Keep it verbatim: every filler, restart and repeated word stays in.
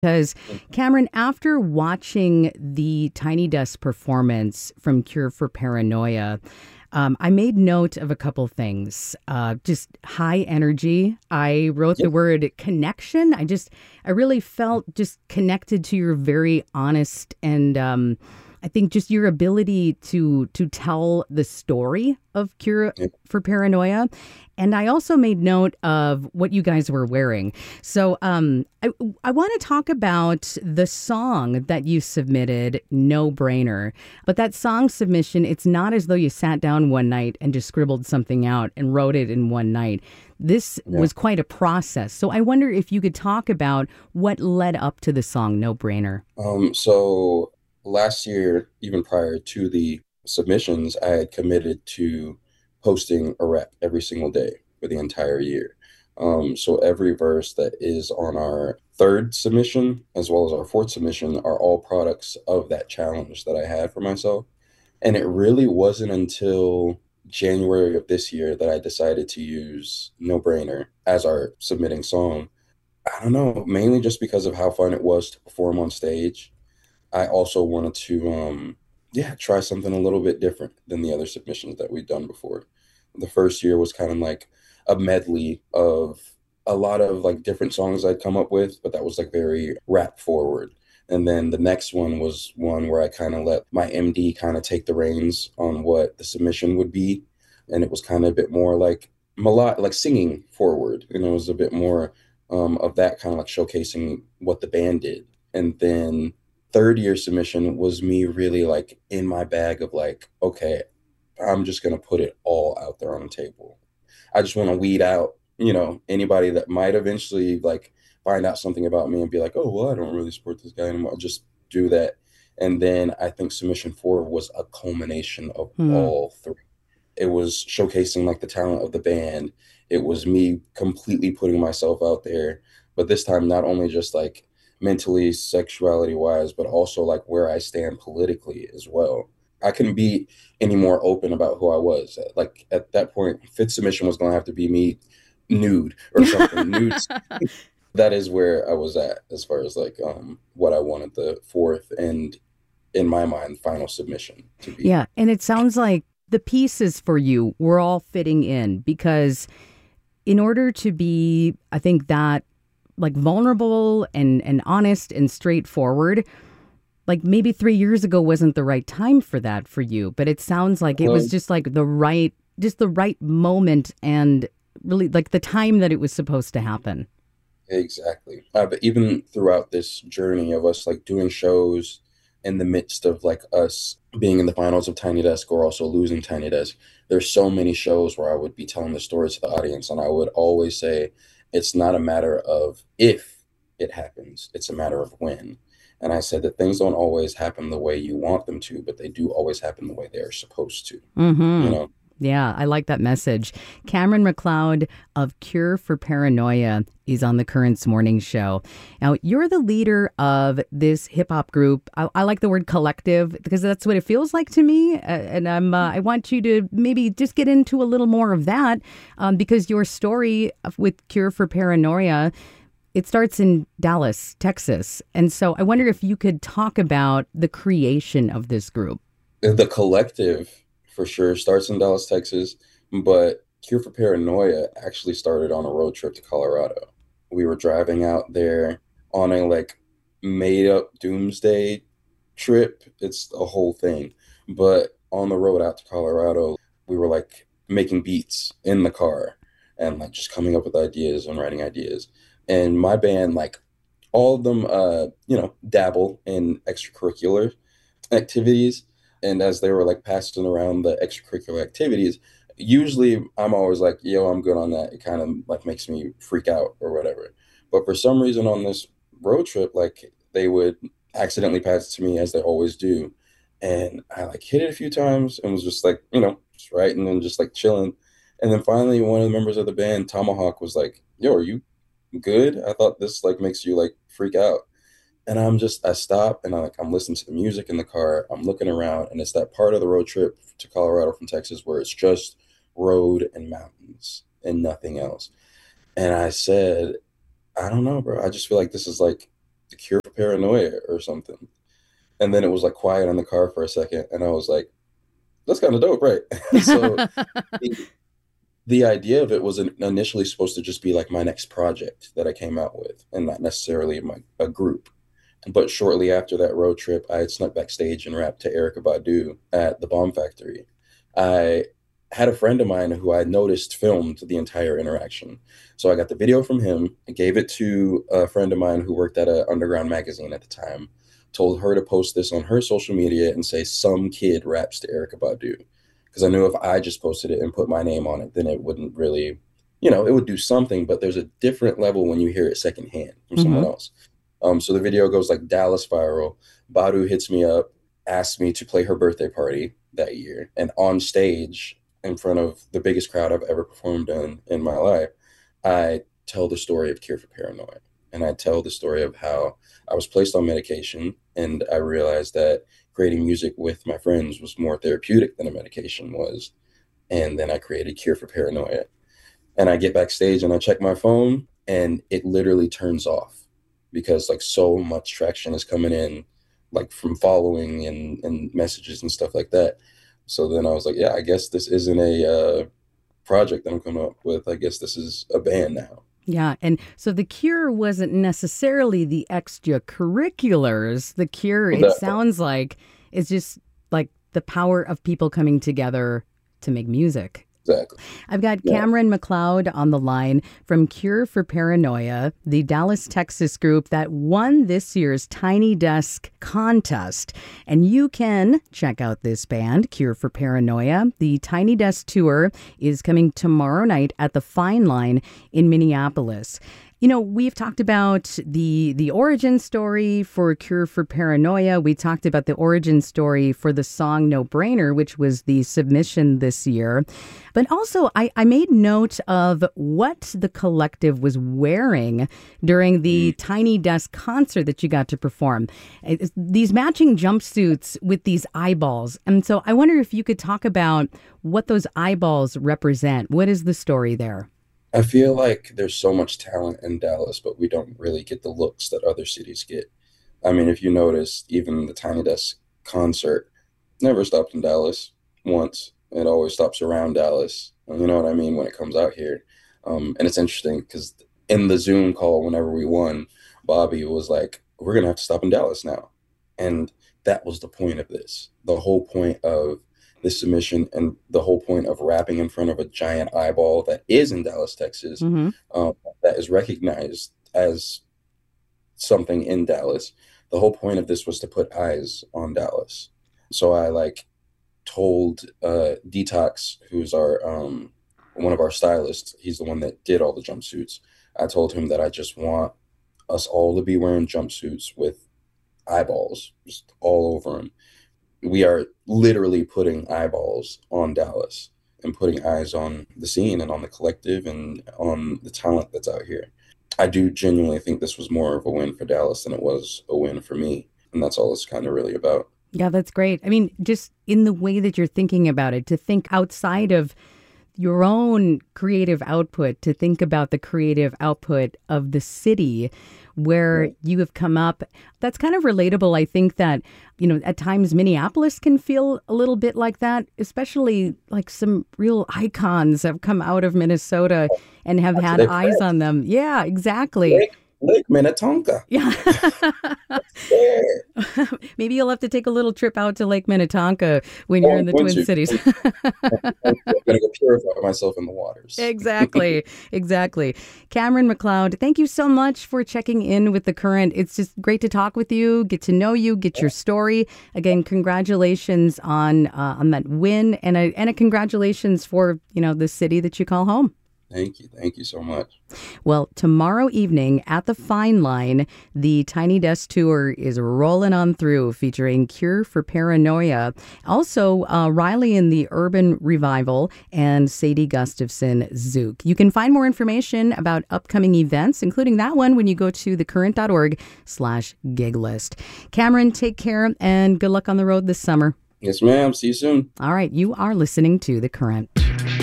Because, Cameron, after watching the Tiny Desk performance from Cure for Paranoia, um, I made note of a couple things. Uh, just high energy. I wrote the Yep. word connection. I just, I really felt just connected to your very honest and um, I think just your ability to to tell the story of Cure Yep. for Paranoia. And I also made note of what you guys were wearing. So um, I, I want to talk about the song that you submitted, No Brainer. But that song submission, it's not as though you sat down one night and just scribbled something out and wrote it in one night. This Yeah. was quite a process. So I wonder if you could talk about what led up to the song, No Brainer. Um, so last year, even prior to the submissions, I had committed to posting a rap every single day for the entire year. Um, so every verse that is on our third submission, as well as our fourth submission, are all products of that challenge that I had for myself. And it really wasn't until January of this year that I decided to use No Brainer as our submitting song. I don't know, mainly just because of how fun it was to perform on stage. I also wanted to, um, yeah, try something a little bit different than the other submissions that we'd done before. The first year was kind of like a medley of a lot of like different songs I'd come up with, but that was like very rap forward. And then the next one was one where I kind of let my M D kind of take the reins on what the submission would be. And it was kind of a bit more like melodic, like singing forward. And it was a bit more um, of that kind of like showcasing what the band did. And then third year submission was me really like in my bag of like, okay, I'm just gonna put it all out there on the table. I just want to weed out, you know, anybody that might eventually like find out something about me and be like, oh, well, I don't really support this guy anymore. I'll just do that. And then I think submission four was a culmination of Hmm. all three. It was showcasing like the talent of the band. It was me completely putting myself out there, but this time not only just like mentally, sexuality wise, but also like where I stand politically as well. I couldn't be any more open about who I was. Like at that point, fifth submission was going to have to be me nude or something. Nude. That is where I was at as far as like um what I wanted the fourth and in my mind final submission to be. Yeah. And it sounds like the pieces for you were all fitting in because in order to be, I think that like vulnerable and, and honest and straightforward, like maybe three years ago wasn't the right time for that for you, but it sounds like it was Um, just like the right, just the right moment and really like the time that it was supposed to happen. Exactly. Uh, but even throughout this journey of us like doing shows in the midst of like us being in the finals of Tiny Desk or also losing Tiny Desk, there's so many shows where I would be telling the story to the audience, and I would always say it's not a matter of if it happens, it's a matter of when. And I said that things don't always happen the way you want them to, but they do always happen the way they are supposed to. You Mm-hmm. know, Yeah, I like that message. Cameron McLeod of Cure for Paranoia is on the Currents Morning Show. Now, you're the leader of this hip hop group. I, I like the word collective because that's what it feels like to me. Uh, and I'm, uh, I want you to maybe just get into a little more of that um, because your story of- with Cure for Paranoia, it starts in Dallas, Texas. And so I wonder if you could talk about the creation of this group. the collective for sure starts in Dallas, Texas, but Cure for Paranoia actually started on a road trip to Colorado. We were driving out there on a like made up doomsday trip. It's a whole thing. But on the road out to Colorado, we were like making beats in the car and like just coming up with ideas and writing ideas. And my band, like all of them, uh, you know, dabble in extracurricular activities. And as they were like passing around the extracurricular activities, usually I'm always like, yo, I'm good on that. It kind of like makes me freak out or whatever. But for some reason on this road trip, like they would accidentally pass it to me as they always do. And I like hit it a few times and was just like, you know, just writing and just like chilling. And then finally one of the members of the band, Tomahawk, was like, yo, are you good? I thought this like makes you like freak out. And I'm just, I stop and I like, I'm listening to the music in the car. I'm looking around, and it's that part of the road trip to Colorado from Texas where it's just road and mountains and nothing else. And I said, I don't know, bro. I just feel like this is like The Cure for Paranoia or something. And then it was like quiet in the car for a second. And I was like, that's kind of dope, right? So the, the idea of it was initially supposed to just be like my next project that I came out with and not necessarily my a group. But shortly after that road trip, I had snuck backstage and rapped to Erykah Badu at the Bomb Factory. I had a friend of mine who I noticed filmed the entire interaction. So I got the video from him, I gave it to a friend of mine who worked at an underground magazine at the time, told her to post this on her social media and say some kid raps to Erykah Badu. Because I knew if I just posted it and put my name on it, then it wouldn't really, you know, it would do something, but there's a different level when you hear it secondhand from mm-hmm. someone else. Um, so the video goes like Dallas viral. Badu hits me up, asks me to play her birthday party that year. And on stage, in front of the biggest crowd I've ever performed in in my life, I tell the story of Cure for Paranoia. And I tell the story of how I was placed on medication and I realized that creating music with my friends was more therapeutic than a medication was. And then I created Cure for Paranoia. And I get backstage and I check my phone and it literally turns off because like so much traction is coming in, like from following and, and messages and stuff like that. So then I was like, yeah, I guess this isn't a uh, project that I'm coming up with. I guess this is a band now. Yeah. And so the Cure wasn't necessarily the extracurriculars. The Cure, it sounds like, is just like the power of people coming together to make music. Exactly. I've got yeah. Cameron McLeod on the line from Cure for Paranoia, the Dallas, Texas group that won this year's Tiny Desk contest. And you can check out this band, Cure for Paranoia. The Tiny Desk tour is coming tomorrow night at the Fine Line in Minneapolis. You know, we've talked about the the origin story for Cure for Paranoia. We talked about the origin story for the song No Brainer, which was the submission this year. But also, I, I made note of what the collective was wearing during the Tiny Desk concert that you got to perform. It's these matching jumpsuits with these eyeballs. And so I wonder if you could talk about what those eyeballs represent. What is the story there? I feel like there's so much talent in Dallas, but we don't really get the looks that other cities get. I mean, if you notice, even the Tiny Desk concert never stopped in Dallas once. It always stops around Dallas. You know what I mean? When it comes out here. Um, and it's interesting because in the Zoom call, whenever we won, Bobby was like, we're going to have to stop in Dallas now. And that was the point of this. The whole point of this submission and the whole point of rapping in front of a giant eyeball that is in Dallas, Texas, mm-hmm. um, that is recognized as something in Dallas. The whole point of this was to put eyes on Dallas. So I like told uh, Detox, who's our um, one of our stylists, he's the one that did all the jumpsuits. I told him that I just want us all to be wearing jumpsuits with eyeballs just all over them. We are literally putting eyeballs on Dallas and putting eyes on the scene and on the collective and on the talent that's out here. I do genuinely think this was more of a win for Dallas than it was a win for me. And that's all it's kind of really about. Yeah, that's great. I mean, just in the way that you're thinking about it, to think outside of your own creative output, to think about the creative output of the city where you have come up. That's kind of relatable. I think that, you know, at times Minneapolis can feel a little bit like that, especially like some real icons have come out of Minnesota and have That's had eyes on them. Yeah, exactly. Lake, Lake Minnetonka. Yeah. Maybe you'll have to take a little trip out to Lake Minnetonka when you're oh, in the Twin you, Cities. I'm going to go purify myself in the waters. Exactly. Exactly. Cameron McLeod, thank you so much for checking in with The Current. It's just great to talk with you, get to know you, get your story. Again, congratulations on uh, on that win and a, and a congratulations for, you know, the city that you call home. Thank you. Thank you so much. Well, tomorrow evening at the Fine Line, the Tiny Desk Tour is rolling on through, featuring Cure for Paranoia. Also, uh, Riley and the Urban Revival and Sadie Gustafson Zook. You can find more information about upcoming events, including that one, when you go to thecurrent.org slash gig list. Cameron, take care and good luck on the road this summer. Yes, ma'am. See you soon. All right. You are listening to The Current.